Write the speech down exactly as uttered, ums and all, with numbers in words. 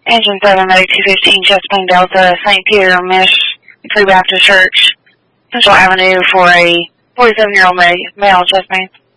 Engine seven, Medic two fifteen, Chesapeake Delta, Saint Peter, Mish, Free Baptist Church, Central Avenue for a forty-seven-year-old male, Chesapeake.